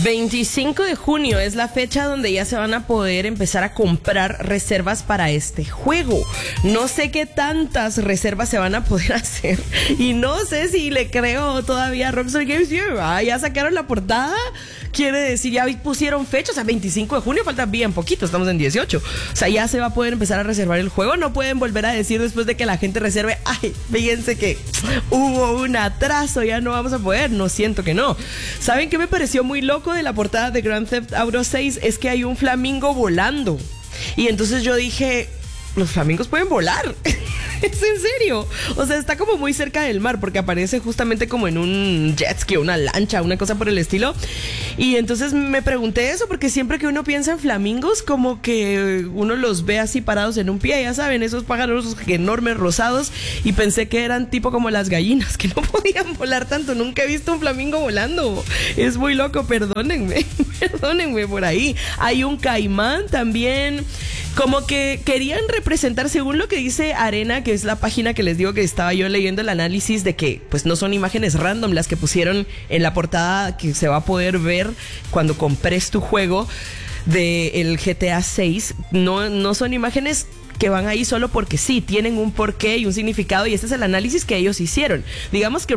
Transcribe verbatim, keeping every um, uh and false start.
veinticinco de junio es la fecha donde ya se van a poder empezar a comprar reservas para este juego. No sé qué tantas reservas se van a poder hacer y no sé si le creo todavía a Rockstar Games. Ah, ya sacaron la portada, quiere decir, ya pusieron fecha, o sea, veinticinco de junio, falta bien poquito, estamos en dieciocho. O sea, ya se va a poder empezar a reservar el juego. No pueden volver a decir después de que la gente reserve, ay, fíjense que hubo un atraso, ya no vamos a poder. No, siento que no. ¿Saben qué me pareció muy loco de la portada de Grand Theft Auto seis? Es que hay un flamingo volando. Y entonces yo dije, los flamingos pueden volar. Es en serio. O sea, está como muy cerca del mar porque aparece justamente como en un jet ski, una lancha, una cosa por el estilo. Y entonces me pregunté eso porque siempre que uno piensa en flamingos, como que uno los ve así parados en un pie, ya saben, esos pájaros enormes rosados, y pensé que eran tipo como las gallinas, que no podían volar tanto. Nunca he visto un flamingo volando. Es muy loco, perdónenme. Perdónenme por ahí. Hay un caimán también. Como que querían representar, según lo que dice Arena, que es la página que les digo que estaba yo leyendo el análisis, de que pues no son imágenes random las que pusieron en la portada que se va a poder ver cuando compres tu juego del G T A seis. No, no son imágenes que van ahí solo porque sí, tienen un porqué y un significado, y este es el análisis que ellos hicieron. Digamos que